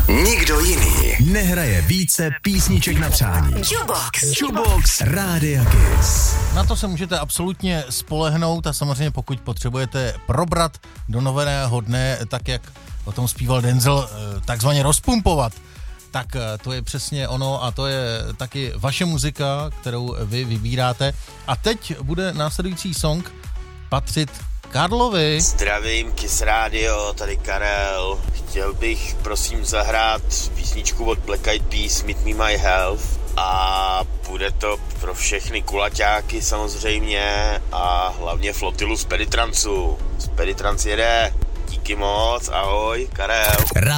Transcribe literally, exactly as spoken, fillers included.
Nikdo jiný nehraje více písniček na přání. Jukebox. Jukebox Rádia Kiss. Na to se můžete absolutně spolehnout a samozřejmě pokud potřebujete probrat do nového dne, tak jak o tom zpíval Denzel, takzvaně rozpumpovat, tak to je přesně ono a to je taky vaše muzika, kterou vy vybíráte. A teď bude následující song patřit Karlovi. Zdravím, Kiss Radio, tady Karel. Chtěl bych prosím zahrát písničku od Black Eyed Peas Meet Me My Health a bude to pro všechny kulaťáky samozřejmě a hlavně flotilu z Peditrancu. Z Peditrans jede. Díky moc, ahoj, Karel.